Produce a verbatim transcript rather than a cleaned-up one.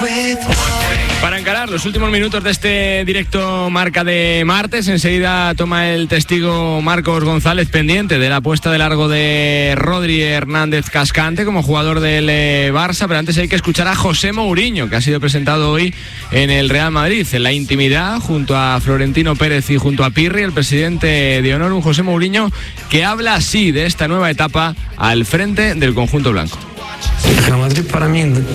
Para encarar los últimos minutos de este directo Marca de martes, enseguida toma el testigo Marcos González, pendiente de la apuesta de largo de Rodri Hernández Cascante como jugador del Barça, pero antes hay que escuchar a José Mourinho, que ha sido presentado hoy en el Real Madrid, en la intimidad, junto a Florentino Pérez y junto a Pirri, el presidente de honor, un José Mourinho que habla así de esta nueva etapa al frente del conjunto blanco. El Real Madrid para mí